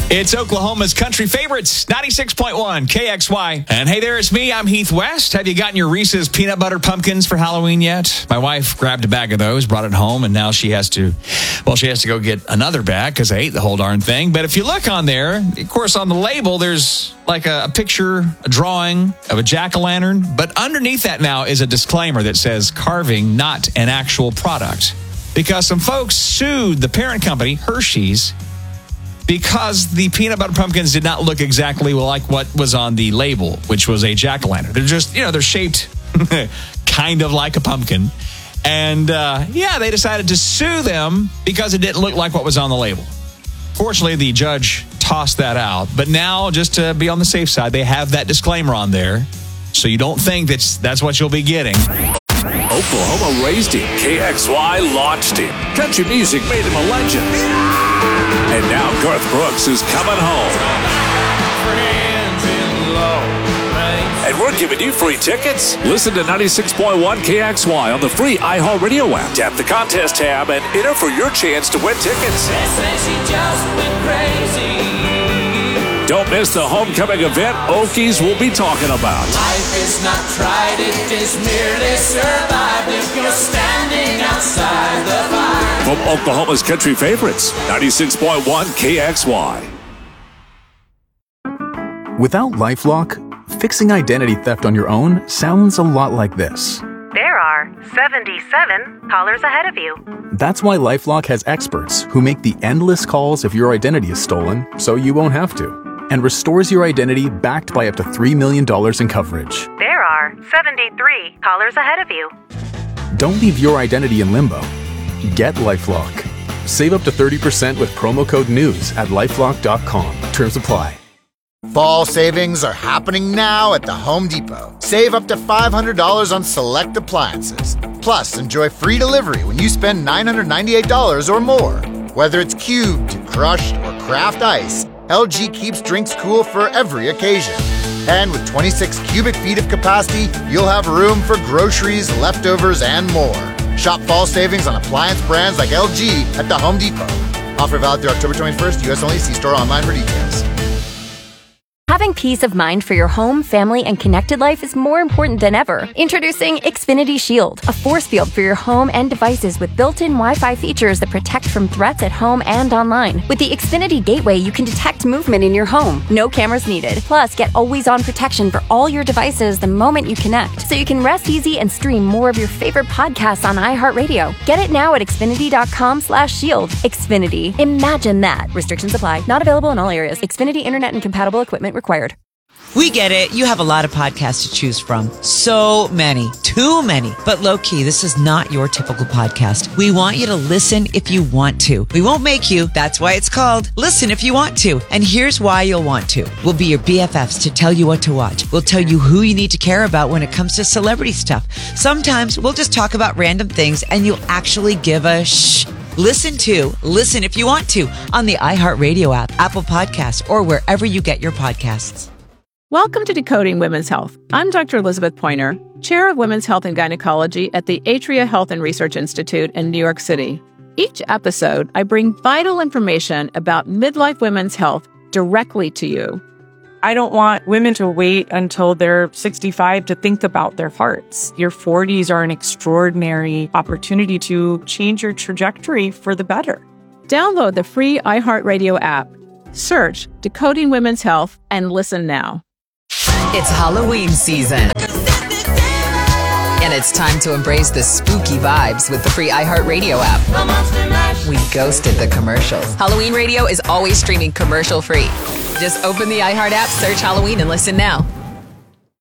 It's Oklahoma's country favorites, 96.1 KXY. And hey there, it's me. I'm Heath West. Have you gotten your Reese's peanut butter pumpkins for Halloween yet? My wife grabbed a bag of those, brought it home, and now she has to go get another bag because I ate the whole darn thing. But if you look on there, of course, on the label, there's like a picture, a drawing of a jack-o'-lantern. But underneath that now is a disclaimer that says carving, not an actual product. Because some folks sued the parent company, Hershey's, because the peanut butter pumpkins did not look exactly like what was on the label, which was a jack-o'-lantern. They're just, they're shaped kind of like a pumpkin. And, they decided to sue them because it didn't look like what was on the label. Fortunately, the judge tossed that out. But now, just to be on the safe side, they have that disclaimer on there. So you don't think that's what you'll be getting. Oklahoma raised him. KXY launched him. Country music made him a legend. And now Garth Brooks is coming home. And we're giving you free tickets. Listen to 96.1 KXY on the free iHeartRadio app. Tap the contest tab and enter for your chance to win tickets. Don't miss the homecoming event Okies will be talking about. Life is not tried, it is merely survived if you're standing outside the fire. From Oklahoma's country favorites, 96.1 KXY. Without LifeLock, fixing identity theft on your own sounds a lot like this. There are 77 callers ahead of you. That's why LifeLock has experts who make the endless calls if your identity is stolen so you won't have to, and restores your identity backed by up to $3 million in coverage. There are 73 callers ahead of you. Don't leave your identity in limbo. Get LifeLock. Save up to 30% with promo code NEWS at LifeLock.com. Terms apply. Fall savings are happening now at the Home Depot. Save up to $500 on select appliances. Plus, enjoy free delivery when you spend $998 or more. Whether it's cubed, crushed, or craft ice, LG keeps drinks cool for every occasion. And with 26 cubic feet of capacity, you'll have room for groceries, leftovers, and more. Shop fall savings on appliance brands like LG at the Home Depot. Offer valid through October 21st, U.S. only. See store online for details. Having peace of mind for your home, family, and connected life is more important than ever. Introducing Xfinity Shield, a force field for your home and devices with built-in Wi-Fi features that protect from threats at home and online. With the Xfinity Gateway, you can detect movement in your home. No cameras needed. Plus, get always-on protection for all your devices the moment you connect, so you can rest easy and stream more of your favorite podcasts on iHeartRadio. Get it now at Xfinity.com/shield. Xfinity. Imagine that. Restrictions apply. Not available in all areas. Xfinity Internet and compatible equipment required. We get it. You have a lot of podcasts to choose from. So many. Too many. But low-key, this is not your typical podcast. We want you to listen if you want to. We won't make you. That's why it's called Listen If You Want To. And here's why you'll want to. We'll be your BFFs to tell you what to watch. We'll tell you who you need to care about when it comes to celebrity stuff. Sometimes we'll just talk about random things and you'll actually give a shh. Listen If You Want To on the iHeartRadio app, Apple Podcasts, or wherever you get your podcasts. Welcome to Decoding Women's Health. I'm Dr. Elizabeth Pointer, Chair of Women's Health and Gynecology at the Atria Health and Research Institute in New York City. Each episode, I bring vital information about midlife women's health directly to you. I don't want women to wait until they're 65 to think about their hearts. Your 40s are an extraordinary opportunity to change your trajectory for the better. Download the free iHeartRadio app. Search Decoding Women's Health and listen now. It's Halloween season. And it's time to embrace the spooky vibes with the free iHeartRadio app. We ghosted the commercials. Halloween radio is always streaming commercial free. Just open the iHeart app, search Halloween, and listen now.